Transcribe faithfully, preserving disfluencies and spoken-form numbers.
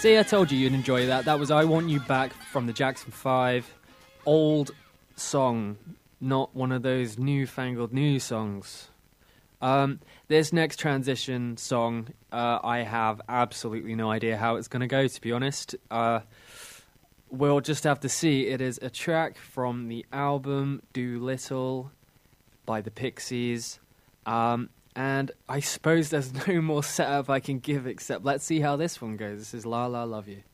See, I told you you'd enjoy that. That was I Want You Back from the Jackson five. Old song, not one of those newfangled new songs. Um, this next transition song, uh, I have absolutely no idea how it's going to go, to be honest. Uh, we'll just have to see. It is a track from the album Doolittle by the Pixies. Um, and I suppose there's no more setup I can give except let's see how this one goes. This is La La Love You.